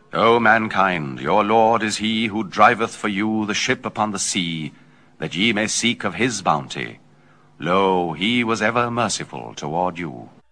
O mankind, your Lord is he who driveth for you the ship upon the sea, that ye may seek of his bounty. Lo, he was ever merciful toward you.